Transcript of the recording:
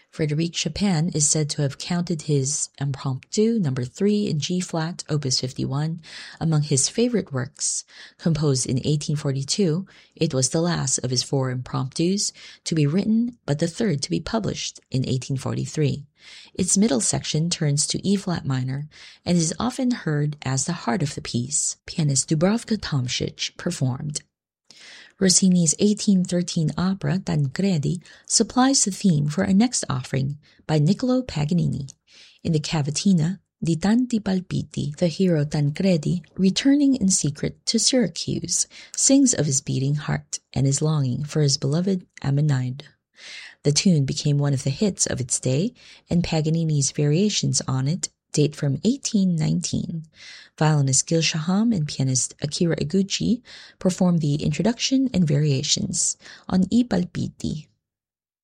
Frédéric Chopin is said to have counted his Impromptu No. 3 in G-flat, Opus 51, among his favorite works. Composed in 1842, it was the last of his 4 impromptus to be written, but the third to be published in 1843. Its middle section turns to E-flat minor and is often heard as the heart of the piece. Pianist Dubravka Tomšič performed. Rossini's 1813 opera Tancredi supplies the theme for our next offering by Niccolò Paganini. In the cavatina Di Tanti Palpiti, the hero Tancredi, returning in secret to Syracuse, sings of his beating heart and his longing for his beloved Amenaide. The tune became one of the hits of its day, and Paganini's variations on it date from 1819. Violinist Gil Shaham and pianist Akira Iguchi performed the introduction and variations on I Palpiti.